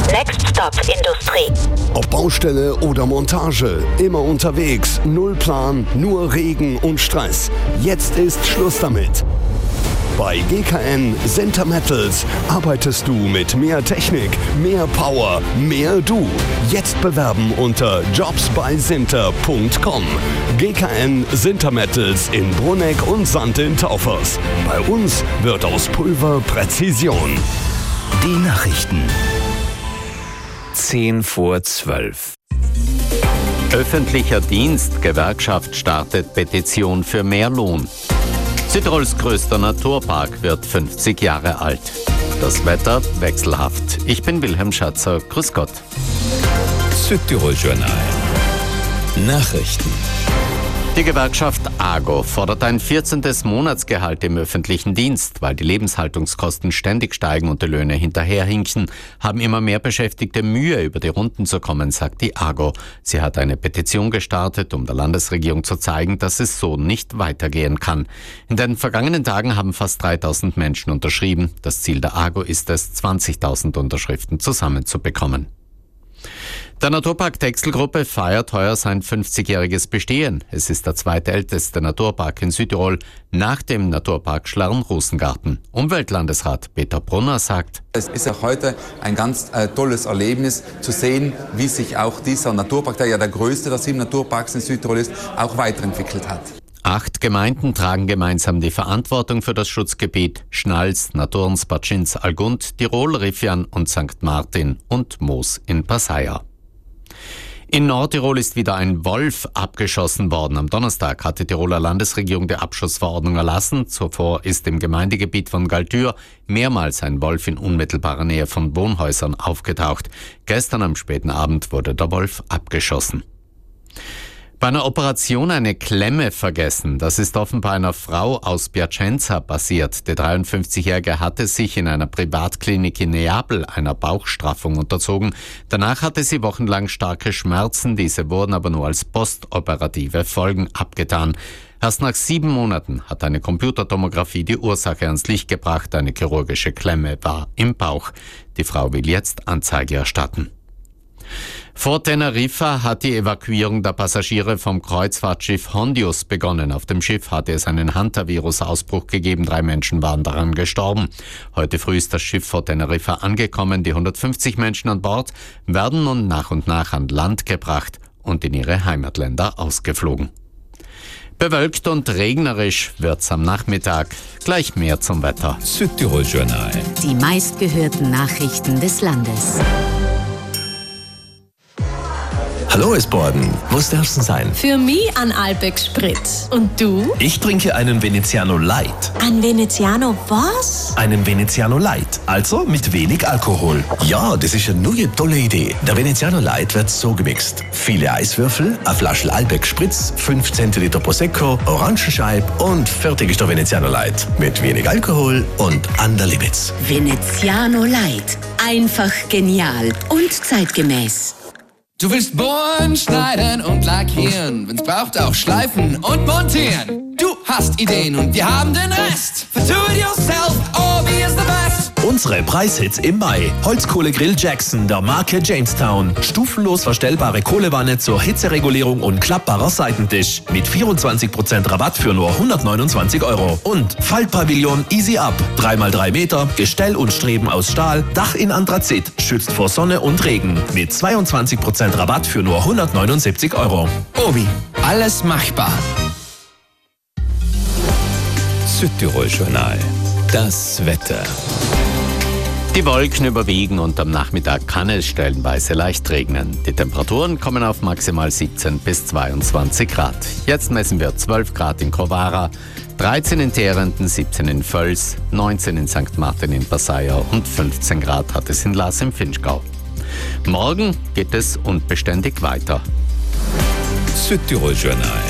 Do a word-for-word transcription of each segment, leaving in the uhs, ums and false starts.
Next Stop Industrie. Ob Baustelle oder Montage, immer unterwegs, null Plan, nur Regen und Stress. Jetzt ist Schluss damit. Bei G K N Sinter Metals arbeitest du mit mehr Technik, mehr Power, mehr du. Jetzt bewerben unter jobs bei sinter punkt com. G K N Sinter Metals in Brunegg und Sand in Taufers. Bei uns wird aus Pulver Präzision. Die Nachrichten. Zehn vor zwölf. Öffentlicher Dienst, Gewerkschaft startet Petition für mehr Lohn. Südtirols größter Naturpark wird fünfzig Jahre alt. Das Wetter wechselhaft. Ich bin Wilhelm Schatzer. Grüß Gott. Südtirol Journal. Nachrichten. Die Gewerkschaft AGO fordert ein vierzehntes Monatsgehalt im öffentlichen Dienst. Weil die Lebenshaltungskosten ständig steigen und die Löhne hinterherhinken, haben immer mehr Beschäftigte Mühe, über die Runden zu kommen, sagt die AGO. Sie hat eine Petition gestartet, um der Landesregierung zu zeigen, dass es so nicht weitergehen kann. In den vergangenen Tagen haben fast dreitausend Menschen unterschrieben. Das Ziel der AGO ist es, zwanzigtausend Unterschriften zusammenzubekommen. Der Naturpark Texelgruppe feiert heuer sein fünfzigjähriges Bestehen. Es ist der zweitälteste Naturpark in Südtirol nach dem Naturpark Schlarren-Rosengarten. Umweltlandesrat Peter Brunner sagt: Es ist auch heute ein ganz äh, tolles Erlebnis zu sehen, wie sich auch dieser Naturpark, der ja der größte der sieben Naturparks in Südtirol ist, auch weiterentwickelt hat. Acht Gemeinden tragen gemeinsam die Verantwortung für das Schutzgebiet: Schnals, Naturns, Batschins, Algund, Tirol, Riffian und Sankt Martin und Moos in Passaia. In Nordtirol ist wieder ein Wolf abgeschossen worden. Am Donnerstag hat die Tiroler Landesregierung die Abschussverordnung erlassen. Zuvor ist im Gemeindegebiet von Galtür mehrmals ein Wolf in unmittelbarer Nähe von Wohnhäusern aufgetaucht. Gestern am späten Abend wurde der Wolf abgeschossen. Bei einer Operation eine Klemme vergessen. Das ist offenbar einer Frau aus Piacenza passiert. Die dreiundfünfzigjährige hatte sich in einer Privatklinik in Neapel einer Bauchstraffung unterzogen. Danach hatte sie wochenlang starke Schmerzen. Diese wurden aber nur als postoperative Folgen abgetan. Erst nach sieben Monaten hat eine Computertomographie die Ursache ans Licht gebracht. Eine chirurgische Klemme war im Bauch. Die Frau will jetzt Anzeige erstatten. Vor Teneriffa hat die Evakuierung der Passagiere vom Kreuzfahrtschiff Hondius begonnen. Auf dem Schiff hatte es einen Hunter-Virus-Ausbruch gegeben. Drei Menschen waren daran gestorben. Heute früh ist das Schiff vor Teneriffa angekommen. Die hundertfünfzig Menschen an Bord werden nun nach und nach an Land gebracht und in ihre Heimatländer ausgeflogen. Bewölkt und regnerisch wird's am Nachmittag. Gleich mehr zum Wetter. Südtirol Journal. Die meistgehörten Nachrichten des Landes. Hallo Esborden, was darf's denn sein? Für mich ein Alpex Spritz. Und du? Ich trinke einen Veneziano Light. Ein Veneziano was? Einen Veneziano Light, also mit wenig Alkohol. Ja, das ist eine neue tolle Idee. Der Veneziano Light wird so gemixt. Viele Eiswürfel, eine Flasche Alpex Spritz, fünf Zentiliter Prosecco, Orangenscheib und fertig ist der Veneziano Light. Mit wenig Alkohol und an der Limits. Veneziano Light. Einfach genial und zeitgemäß. Du willst bohren, schneiden und lackieren, wenn's braucht auch schleifen und montieren. Du hast Ideen und wir haben den Rest. For do it yourself, O B is the best. Unsere Preishits im Mai. Holzkohlegrill Jackson der Marke Jamestown. Stufenlos verstellbare Kohlewanne zur Hitzeregulierung und klappbarer Seitentisch. Mit vierundzwanzig Prozent Rabatt für nur hundertneunundzwanzig Euro. Und Faltpavillon Easy Up. drei mal drei Meter, Gestell und Streben aus Stahl, Dach in Anthrazit, schützt vor Sonne und Regen. Mit zweiundzwanzig Prozent Rabatt für nur hundertneunundsiebzig Euro. Obi, alles machbar. Südtirol Journal. Das Wetter. Die Wolken überwiegen und am Nachmittag kann es stellenweise leicht regnen. Die Temperaturen kommen auf maximal siebzehn bis zweiundzwanzig Grad. Jetzt messen wir zwölf Grad in Kowara, dreizehn in Teerenden, siebzehn in Völs, neunzehn in Sankt Martin in Passaia und fünfzehn Grad hat es in Lars im Finchgau. Morgen geht es unbeständig weiter. Südtirol Journal.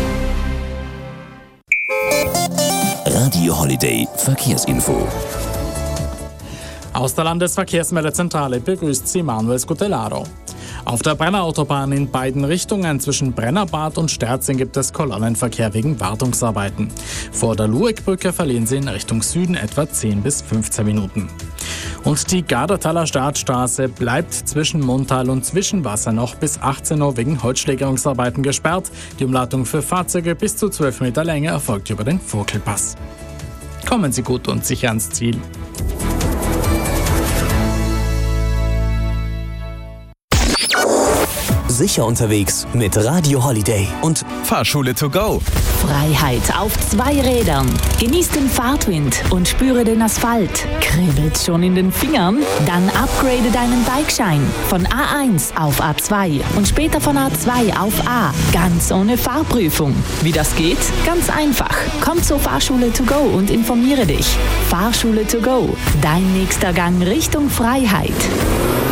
Radio Holiday Verkehrsinfo. Aus der Landesverkehrsmeldezentrale begrüßt Sie Manuel Scutellaro. Auf der Brennerautobahn in beiden Richtungen zwischen Brennerbad und Sterzing gibt es Kolonnenverkehr wegen Wartungsarbeiten. Vor der Luegbrücke verlieren Sie in Richtung Süden etwa zehn bis fünfzehn Minuten. Und die Gardertaler Startstraße bleibt zwischen Montal und Zwischenwasser noch bis achtzehn Uhr wegen Holzschlägerungsarbeiten gesperrt. Die Umleitung für Fahrzeuge bis zu zwölf Meter Länge erfolgt über den Vogtelpass. Kommen Sie gut und sicher ans Ziel. Sicher unterwegs mit Radio Holiday und Fahrschule to go. Freiheit auf zwei Rädern. Genieß den Fahrtwind und spüre den Asphalt. Kribbelt's schon in den Fingern? Dann upgrade deinen Bikeschein von A eins auf A zwei und später von A zwei auf A. Ganz ohne Fahrprüfung. Wie das geht? Ganz einfach. Komm zur Fahrschule to go und informiere dich. Fahrschule to go. Dein nächster Gang Richtung Freiheit.